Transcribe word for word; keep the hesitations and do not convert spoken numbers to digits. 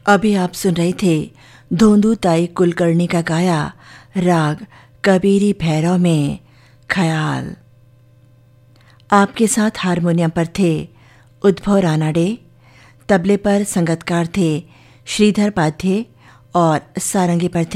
अभी आप सुन रहे थे धोंदू ताई कुलकर्णी का गाया राग कबीरी भैरव में ख्याल। आपके साथ हारमोनियम पर थे उद्भव रानाडे, तबले पर संगतकार थे श्रीधर पाध्ये और सारंगी पर थे